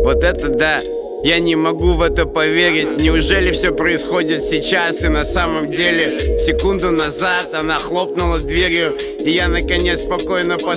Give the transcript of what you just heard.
Вот это да. Я не могу в это поверить. Неужели все происходит сейчас? И на самом деле секунду назад она хлопнула дверью, и я наконец спокойно